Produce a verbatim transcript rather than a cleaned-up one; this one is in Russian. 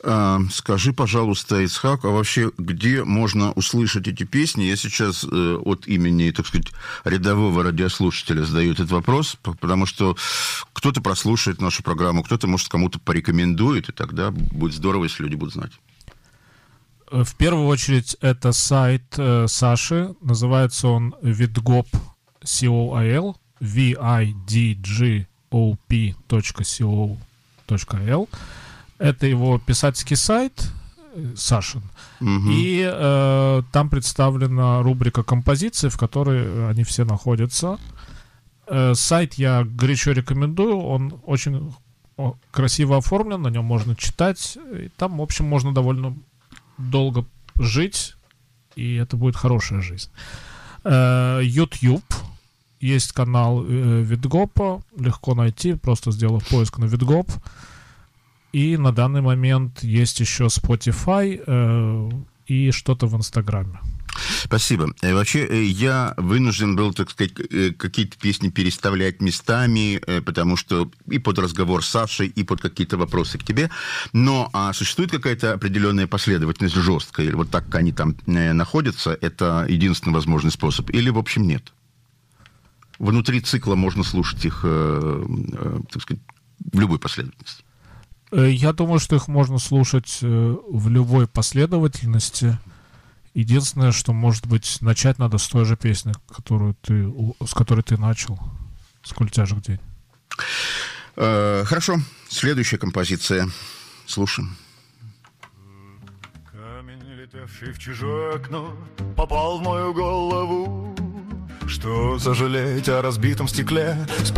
А, скажи, пожалуйста, Ицхак, а вообще где можно услышать эти песни? Я сейчас э, от имени, так сказать, рядового радиослушателя задаю этот вопрос, потому что кто-то прослушает нашу программу, кто-то, может, кому-то порекомендует, и тогда будет здорово, если люди будут знать. В первую очередь, это сайт э, Саши, называется он vidgop точка кол, ви ай ди джи о пи точка кол точка эл. Это его писательский сайт, Сашин, угу. и э, там представлена рубрика композиции, в которой они все находятся. Э, сайт я горячо рекомендую, он очень о, красиво оформлен, на нем можно читать, и там, в общем, можно довольно долго жить, и это будет хорошая жизнь. Э, YouTube, есть канал э, Видгопа, легко найти, просто сделав поиск на Видгоп. И на данный момент есть еще Spotify э, и что-то в Инстаграме. Спасибо. Вообще, я вынужден был, так сказать, какие-то песни переставлять местами, потому что и под разговор с Сашей, и под какие-то вопросы к тебе. Но а существует какая-то определенная последовательность жесткая? Или вот так, как они там находятся, это единственный возможный способ? Или, в общем, нет? Внутри цикла можно слушать их, так сказать, в любой последовательности. Я думаю, что их можно слушать в любой последовательности. Единственное, что, может быть, начать надо с той же песни, которую ты, с которой ты начал. «Сколь тяжек день». Хорошо. Следующая композиция. Слушаем. Камень, летевший в чужое окно, попал в мою голову. Что сожалеть о разбитом стекле?